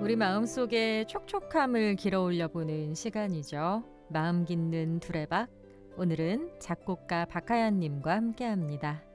우리 마음속에 촉촉함을 길어올려 보는 시간이죠. 마음 깊는 두레박. 오늘은 작곡가 박하연 님과 함께합니다.